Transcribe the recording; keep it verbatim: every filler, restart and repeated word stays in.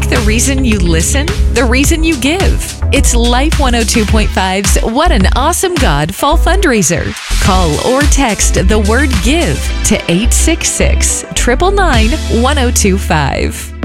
the reason you listen, the reason you give. It's Life one oh two point five's What an Awesome God Fall Fundraiser. Call or text the word GIVE to eight six six, nine nine nine, one oh two five.